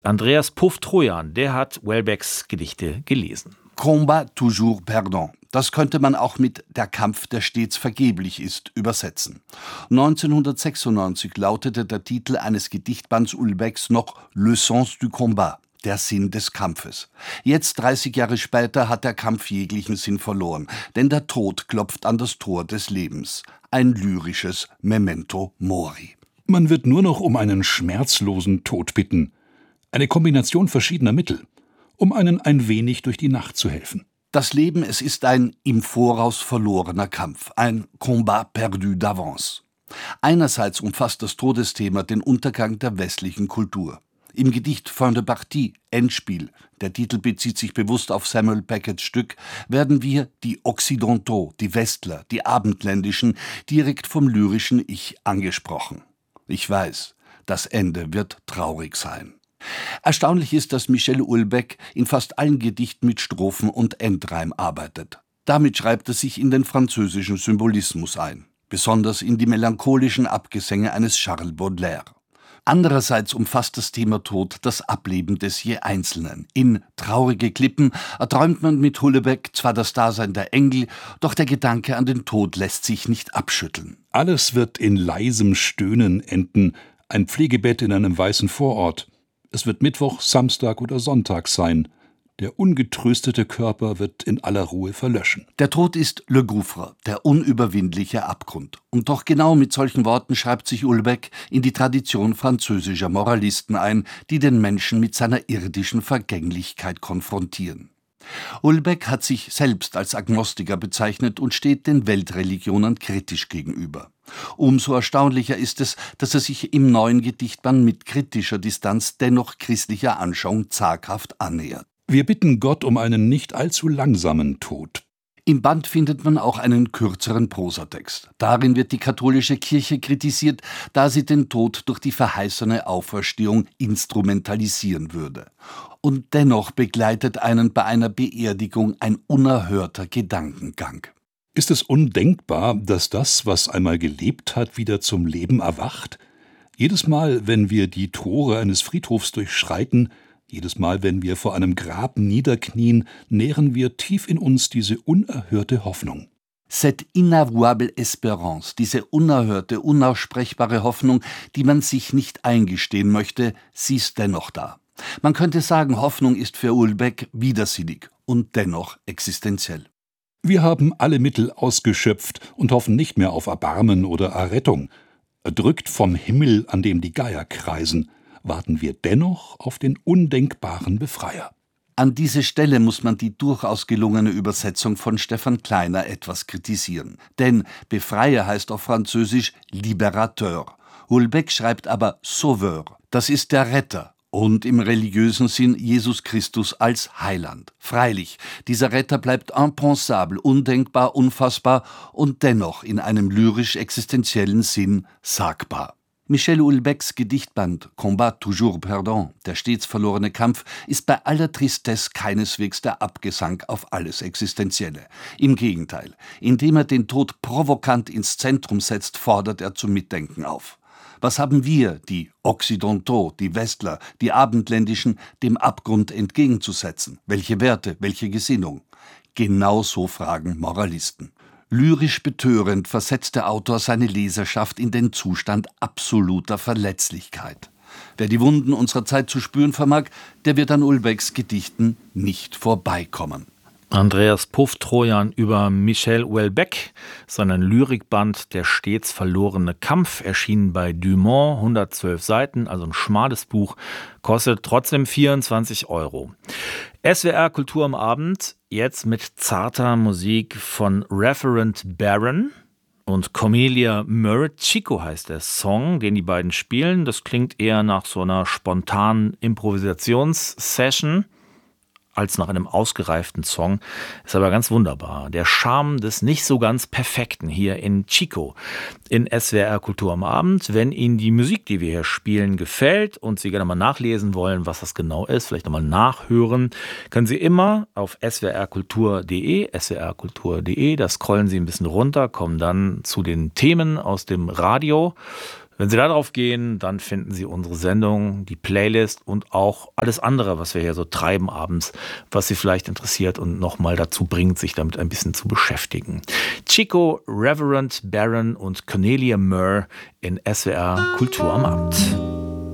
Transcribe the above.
Andreas Puff-Trojan, der hat Welbecks Gedichte gelesen. Combat toujours perdant. Das könnte man auch mit Der Kampf, der stets vergeblich ist, übersetzen. 1996 lautete der Titel eines Gedichtbands Houellebecqs noch Le sens du combat, der Sinn des Kampfes. Jetzt, 30 Jahre später, hat der Kampf jeglichen Sinn verloren, denn der Tod klopft an das Tor des Lebens. Ein lyrisches Memento Mori. Man wird nur noch um einen schmerzlosen Tod bitten. Eine Kombination verschiedener Mittel, um einen ein wenig durch die Nacht zu helfen. Das Leben, es ist ein im Voraus verlorener Kampf, ein Combat perdu d'avance. Einerseits umfasst das Todesthema den Untergang der westlichen Kultur. Im Gedicht Fin de partie, Endspiel, der Titel bezieht sich bewusst auf Samuel Becketts Stück, werden wir, die Occidentaux, die Westler, die Abendländischen, direkt vom lyrischen Ich angesprochen. Ich weiß, das Ende wird traurig sein. Erstaunlich ist, dass Michel Houellebecq in fast allen Gedichten mit Strophen und Endreim arbeitet. Damit schreibt er sich in den französischen Symbolismus ein, besonders in die melancholischen Abgesänge eines Charles Baudelaire. Andererseits umfasst das Thema Tod das Ableben des je Einzelnen. In Traurige Klippen erträumt man mit Houellebecq zwar das Dasein der Engel, doch der Gedanke an den Tod lässt sich nicht abschütteln. Alles wird in leisem Stöhnen enden, ein Pflegebett in einem weißen Vorort. Es wird Mittwoch, Samstag oder Sonntag sein. Der ungetröstete Körper wird in aller Ruhe verlöschen. Der Tod ist Le Gouffre, der unüberwindliche Abgrund. Und doch genau mit solchen Worten schreibt sich Houellebecq in die Tradition französischer Moralisten ein, die den Menschen mit seiner irdischen Vergänglichkeit konfrontieren. Houellebecq hat sich selbst als Agnostiker bezeichnet und steht den Weltreligionen kritisch gegenüber. Umso erstaunlicher ist es, dass er sich im neuen Gedichtband mit kritischer Distanz dennoch christlicher Anschauung zaghaft annähert. Wir bitten Gott um einen nicht allzu langsamen Tod. Im Band findet man auch einen kürzeren Prosatext. Darin wird die katholische Kirche kritisiert, da sie den Tod durch die verheißene Auferstehung instrumentalisieren würde. Und dennoch begleitet einen bei einer Beerdigung ein unerhörter Gedankengang. Ist es undenkbar, dass das, was einmal gelebt hat, wieder zum Leben erwacht? Jedes Mal, wenn wir die Tore eines Friedhofs durchschreiten, jedes Mal, wenn wir vor einem Grab niederknien, nähren wir tief in uns diese unerhörte Hoffnung. Cette inavouable espérance, diese unerhörte, unaussprechbare Hoffnung, die man sich nicht eingestehen möchte, sie ist dennoch da. Man könnte sagen, Hoffnung ist für Houellebecq widersinnig und dennoch existenziell. Wir haben alle Mittel ausgeschöpft und hoffen nicht mehr auf Erbarmen oder Errettung. Erdrückt vom Himmel, an dem die Geier kreisen, warten wir dennoch auf den undenkbaren Befreier. An diese Stelle muss man die durchaus gelungene Übersetzung von Stefan Kleiner etwas kritisieren. Denn Befreier heißt auf Französisch Libérateur. Houellebecq schreibt aber Sauveur, das ist der Retter. Und im religiösen Sinn Jesus Christus als Heiland. Freilich, dieser Retter bleibt impensable, undenkbar, unfassbar und dennoch in einem lyrisch-existenziellen Sinn sagbar. Michel Houellebecqs Gedichtband Combat toujours perdant, der stets verlorene Kampf, ist bei aller Tristesse keineswegs der Abgesang auf alles Existenzielle. Im Gegenteil, indem er den Tod provokant ins Zentrum setzt, fordert er zum Mitdenken auf. Was haben wir, die Occidentaux, die Westler, die Abendländischen, dem Abgrund entgegenzusetzen? Welche Werte, welche Gesinnung? Genau so fragen Moralisten. Lyrisch betörend versetzt der Autor seine Leserschaft in den Zustand absoluter Verletzlichkeit. Wer die Wunden unserer Zeit zu spüren vermag, der wird an Houellebecqs Gedichten nicht vorbeikommen. Andreas Puff-Trojan über Michel Houellebecq, seinen Lyrikband Der stets verlorene Kampf, erschienen bei Dumont, 112 Seiten, also ein schmales Buch, kostet trotzdem 24 €. SWR Kultur am Abend, jetzt mit zarter Musik von Reverend Baron und Cornelia Murray. Chico heißt der Song, den die beiden spielen. Das klingt eher nach so einer spontanen Improvisationssession als nach einem ausgereiften Song. Ist aber ganz wunderbar. Der Charme des nicht so ganz Perfekten hier in Chico in SWR Kultur am Abend. Wenn Ihnen die Musik, die wir hier spielen, gefällt und Sie gerne mal nachlesen wollen, was das genau ist, vielleicht nochmal nachhören, können Sie immer auf swrkultur.de, da scrollen Sie ein bisschen runter, kommen dann zu den Themen aus dem Radio. Wenn Sie da drauf gehen, dann finden Sie unsere Sendung, die Playlist und auch alles andere, was wir hier so treiben abends, was Sie vielleicht interessiert und nochmal dazu bringt, sich damit ein bisschen zu beschäftigen. Chico, Reverend Baron und Cornelia Murr in SWR Kultur am Abend.